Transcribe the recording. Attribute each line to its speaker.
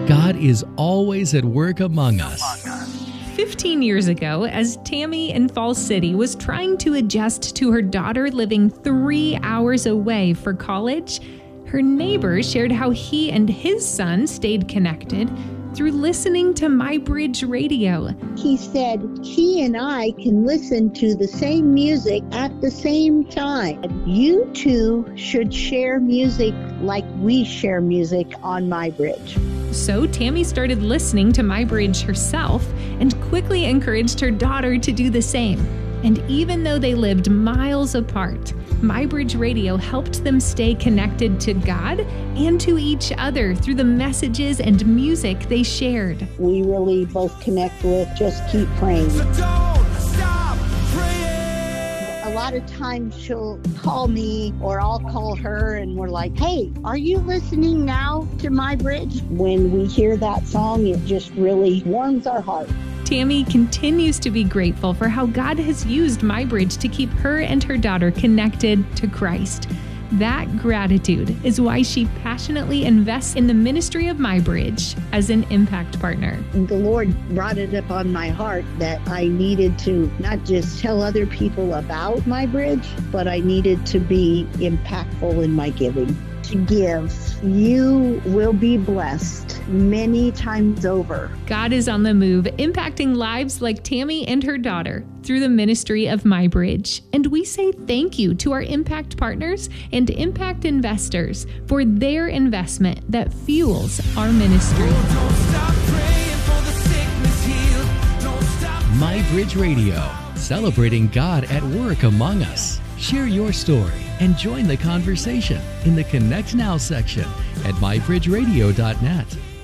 Speaker 1: God is always at work among us.
Speaker 2: 15 years ago, as Tammy in Falls City was trying to adjust to her daughter living 3 hours away for college, her neighbor shared how he and his son stayed connected through listening to MyBridge Radio.
Speaker 3: He said he and I can listen to the same music at the same time. You two should share music like we share music on MyBridge.
Speaker 2: So Tammy started listening to MyBridge herself and quickly encouraged her daughter to do the same. And even though they lived miles apart, MyBridge Radio helped them stay connected to God and to each other through the messages and music they shared.
Speaker 3: We really both connect with just keep praying.
Speaker 4: So don't stop praying.
Speaker 3: A lot of times she'll call me or I'll call her and we're like, hey, are you listening now to MyBridge? When we hear that song, it just really warms our heart.
Speaker 2: Tammy continues to be grateful for how God has used MyBridge to keep her and her daughter connected to Christ. That gratitude is why she passionately invests in the ministry of MyBridge as an impact partner.
Speaker 3: And the Lord brought it up on my heart that I needed to not just tell other people about MyBridge, but I needed to be impactful in my giving. To give, you will be blessed many times over.
Speaker 2: God is on the move, impacting lives like Tammy and her daughter through the ministry of MyBridge. And we say thank you to our impact partners and impact investors for their investment that fuels our ministry.
Speaker 4: Don't stop praying for the sickness healed. Don't stop
Speaker 1: MyBridge Radio, celebrating God at work among us. Share your story and join the conversation in the Connect Now section at mybridgeradio.net.